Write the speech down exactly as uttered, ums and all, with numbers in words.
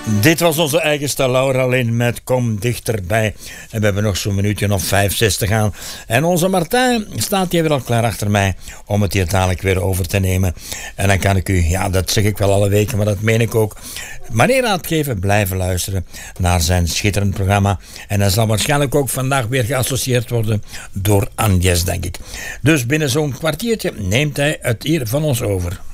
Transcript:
Dit was onze eigenste Laura Lynn met Kom Dichterbij. En we hebben nog zo'n minuutje of vijf, zes te gaan. En onze Martijn staat hier weer al klaar achter mij om het hier dadelijk weer over te nemen. En dan kan ik u, ja dat zeg ik wel alle weken, maar dat meen ik ook, maar één raad geven, blijven luisteren naar zijn schitterend programma. En hij zal waarschijnlijk ook vandaag weer geassocieerd worden door Agnes, denk ik. Dus binnen zo'n kwartiertje neemt hij het hier van ons over.